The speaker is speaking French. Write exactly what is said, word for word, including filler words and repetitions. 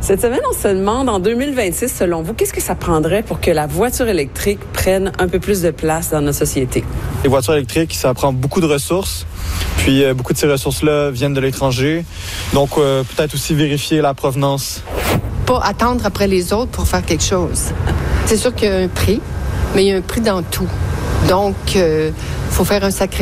Cette semaine, on se demande, en deux mille vingt-six, selon vous, qu'est-ce que ça prendrait pour que la voiture électrique prenne un peu plus de place dans notre société? Les voitures électriques, ça prend beaucoup de ressources. Puis euh, beaucoup de ces ressources-là viennent de l'étranger. Donc, euh, peut-être aussi vérifier la provenance. Pas attendre après les autres pour faire quelque chose. C'est sûr qu'il y a un prix, mais il y a un prix dans tout. Donc, il euh, faut faire un sacrifice.